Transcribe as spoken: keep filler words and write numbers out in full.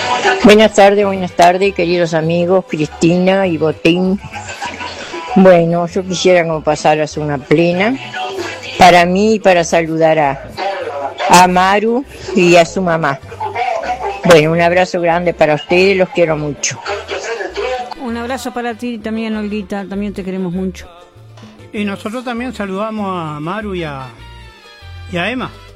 Buenas tardes, buenas tardes, queridos amigos, Cristina y Botín. Bueno, yo quisiera como pasaras una plena para mí y para saludar a, a Maru y a su mamá. Bueno, un abrazo grande para ustedes, los quiero mucho. Un abrazo para ti también, Olguita, también te queremos mucho. Y nosotros también saludamos a Maru y a, y a Emma.